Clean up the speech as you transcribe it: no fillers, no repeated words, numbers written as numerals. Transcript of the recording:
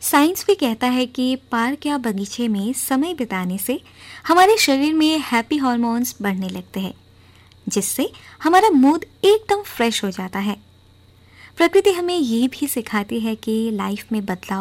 Science भी कहता है कि पार्क या बगीचे में समय बिताने से हमारे शरीर में हैप्पी हॉर्मोन्स बढ़ने लगते हैं, जिससे हमारा मूड एकदम फ्रेश हो जाता है। प्रकृति हमें ये भी सिखाती है कि लाइफ में बदलाव